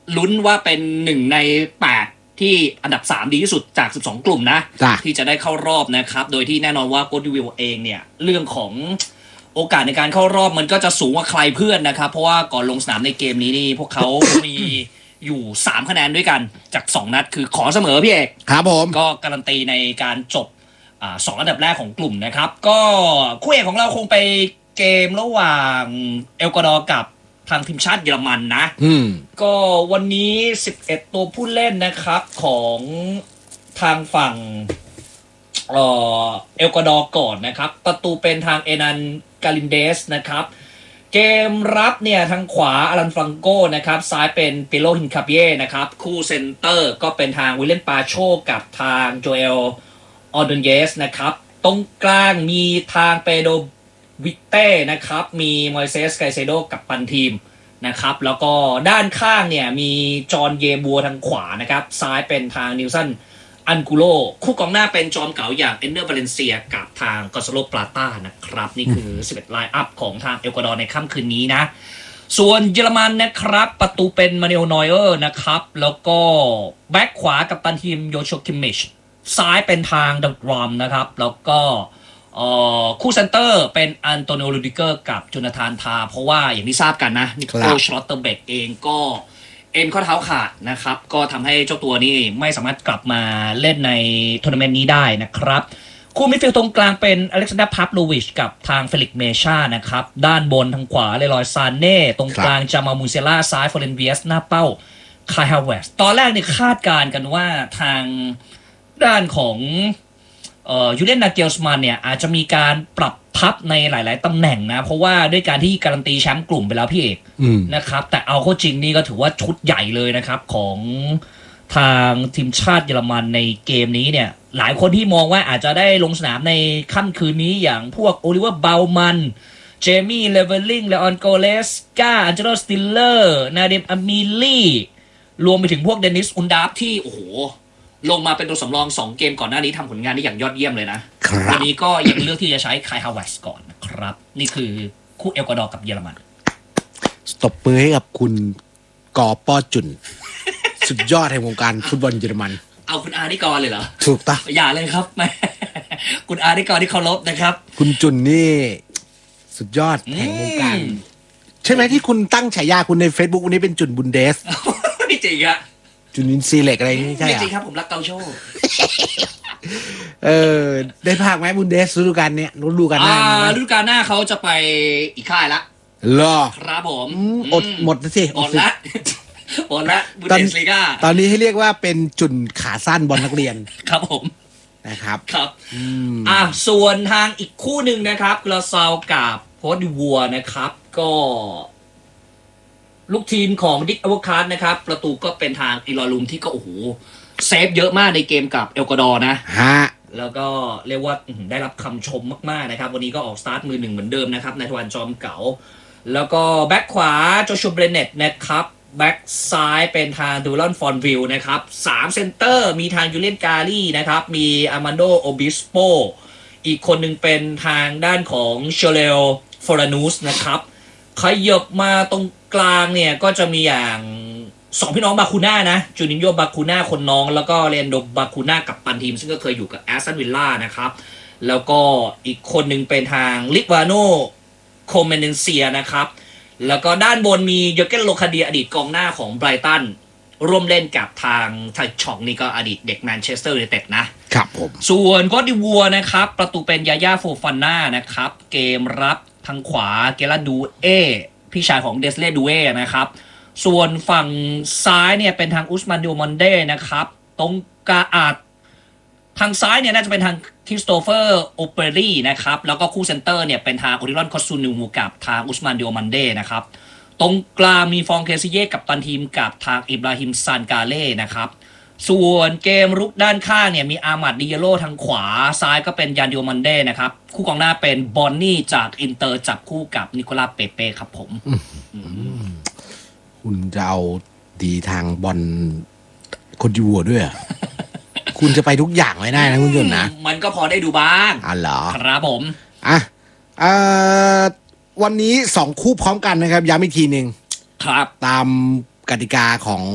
ลุ้นว่าเป็น1ใน8ที่อันดับ3ดีที่สุดจาก12กลุ่มนะที่จะได้เข้ารอบนะครับโดยที่แน่นอนว่าโค้ชดิวิลเองเนี่ยเรื่องของโอกาสในการเข้ารอบมันก็จะสูงกว่าใครเพื่อนนะครับเพราะว่าก่อนลงสนามในเกมนี้นี่พวกเขา มีอยู่3คะแนนด้วยกันจาก2นัดคือขอเสมอพี่เอกครับผมก็การันตีในการจบ2อันดับแรกของกลุ่มนะครับก็คู่เอกของเราคงไปเกมระหว่างเอกวาดอร์กับทางทีมชาติเยอรมันนะก็วันนี้11ตัวผู้เล่นนะครับของทางฝั่งเอลกวาดอร์ก่อนนะครับประตูเป็นทางเอนันกาลินเดสนะครับเกมรับเนี่ยทางขวาอารันฟรังโกนะครับซ้ายเป็นเปโลฮินคาเปียนะครับคู่เซนเตอร์ก็เป็นทางวิลเลนปาโชกับทางโจเอลออดอนเยสนะครับตรงกลางมีทางเปโดวิเต้นะครับมีมอยเซสไกเซโดกับปันทีมนะครับแล้วก็ด้านข้างเนี่ยมีจอห์นเยบัวทางขวานะครับซ้ายเป็นทางนิวสันอันกูโลคู่กองหน้าเป็นจอมเก๋าอย่างเอนเนอร์วาเลนเซียกับทางกอซาโลปลาต้านะครับนี่คือ11ไลน์อัพของทางเอลกวาดอร์ในค่ำคืนนี้นะส่วนเยอรมันนะครับประตูเป็นมาเนลนอยเออร์นะครับแล้วก็แบ็คขวากับตันทีมโยโชคิมมิชซ้ายเป็นทางดักรอมนะครับแล้วก็คู่เซนเตอร์เป็นอันโตนิโอลูดิเกอร์กับโจนาธานทาเพราะว่าอย่างที่ทราบกันนะนิโคลชลอตเตอร์เบกเองก็เอ็นข้อเท้าขาดนะครับก็ทำให้เจ้าตัวนี้ไม่สามารถกลับมาเล่นในทัวร์นาเมนต์นี้ได้นะครับคู่มิดฟิลด์ตรงกลางเป็นอเล็กซานเดอร์พาฟโลวิชกับทางเฟลิกเมชานะครับด้านบนทางขวาเลรอยซานเน่ตรงกลางจามามูเซล่าซ้ายฟอเรนเวียสหน้าเป้าคายฮาวเวสตอนแรกเนี่ยคาดการณ์กันว่าทางด้านของยูเลียนนาเกลสมันเนี่ยอาจจะมีการปรับทับในหลายๆตำแหน่งนะเพราะว่าด้วยการที่การันตีแชมป์กลุ่มไปแล้วพี่เอกนะครับแต่เอาเข้าจริงนี่ก็ถือว่าชุดใหญ่เลยนะครับของทางทีมชาติเยอรมันในเกมนี้เนี่ยหลายคนที่มองว่าอาจจะได้ลงสนามในค่ำคืนนี้อย่างพวกโอลิเวอร์เบลมันเจมี่เลเวลลิงเลออนโกเลสกาอันเจโลสติลเลอร์นาเดมอามิลี่รวมไปถึงพวกเดนิสอุนดาฟที่โอ้โหลงมาเป็นตัวสำรอง2เกมก่อนหน้านี้ทำผลงานได้อย่างยอดเยี่ยมเลยนะวันนี้ก็ยังเลือกที่จะใช้คายฮาวเวสก่อนนะครับนี่คือคู่เอลกวาดอร์กับเยอรมันตบมือให้กับคุณกอป้อจุน สุดยอดแห่งวงการฟุตบอลเยอรมันเอาคุณอาร์นิกรเลยเหรอถูกต้องอย่าเลยครับแม่คุณอาร์นิกรที่เคารพนะครับคุณจุนนี่สุดยอดแห่งวงการใช่ไหมที่คุณตั้งฉายาคุณใน Facebook วันนี้เป็นจุนบุนเดสไม่จริงอะจุนินซีเล็กอะไรนี่ใช่ไม่จริงครับผมรักเกาโชได้ภาคไหมบุนเดสฤดูกาลเนี้ยฤดูกาลหน้าฤดูกาลหน้าเขาจะไปอีกค่ายละเหรอครับผมอดหมดสิอดละบุนเดสลีกาตอนนี้ให้เรียกว่าเป็นจุนขาสั้นบอลนักเรียนครับผมนะครับครับส่วนทางอีกคู่หนึ่งนะครับกราซาวกับโพสดิวัวนะครับก็ลูกทีมของดิกอเวอร์คาร์ดนะครับประตูก็เป็นทางอิลอลุมที่ก็โอ้โหเซฟเยอะมากในเกมกับเอลกวาดอร์นะแล้วก็เรียกว่าได้รับคำชมมากๆนะครับวันนี้ก็ออกสตาร์ทมือ1เหมือนเดิมนะครับในทวันจอมเก๋าแล้วก็แบ็คขวาโจชัวเบรเนตนะครับแบ็คซ้ายเป็นทางดูลอนฟอนวิลนะครับ3เซนเตอร์มีทางยูเลียนกาลี่นะครับมีอามันโดโอบิสโปอีกคนหนึ่งเป็นทางด้านของเชเลลฟอรานูสนะครับขยับมาตรงกลางเนี่ยก็จะมีอย่าง2พี่น้องบาคูน่านะจูนินโญบาคูน่าคนน้องแล้วก็เรนโดบาคูน่ากับปันทีมซึ่งก็เคยอยู่กับแอสตันวิลล่านะครับแล้วก็อีกคนหนึ่งเป็นทางลิกวาโนโคเมเนเซียนะครับแล้วก็ด้านบนมีเยอร์เกนโลคาเดียอดีตกองหน้าของไบรตันร่วมเล่นกับทางไทช็อกนี่ก็อดีตเด็กแมนเชสเตอร์ยูไนเต็ดนะครับผมส่วนโคดิวัวนะครับประตูเป็นยาย่าโฟฟาน่านะครับเกมรับทางขวาเกลาดูเอพี่ชายของเดสเลดูเอนะครับส่วนฝั่งซ้ายเนี่ยเป็นทางอุสมานดิโอมอนเด้นะครับตรงกลางทางซ้ายเนี่ยน่าจะเป็นทางคริสโตเฟอร์โอเปอรี่นะครับแล้วก็คู่เซนเตอร์เนี่ยเป็นทางโอริลอนคอสซูนูกับทางอุสมานดิโอมอนเด้นะครับตรงกลางมีฟองเคซิเย่กับตันทีมกับทางอิบราฮิมซานกาเล่นะครับส่วนเกมรุกด้านข้างเนี่ยมีอามัดดิเยโลทางขวาซ้ายก็เป็นยานดิโอมันเด้นะครับคู่กองหน้าเป็นบอนนี่จากอินเตอร์จับคู่กับนิโคลาเปเป้ครับผมคุณจะเอาดีทางบอลคนยูวัวด้วย คุณจะไปทุกอย่างไม่ได้นะคุณยนต์นะมันก็พอได้ดูบ้างเหรอครับผมวันนี้2คู่พร้อมกันนะครับย้ำอีกทีนึงครับตามกติกาของ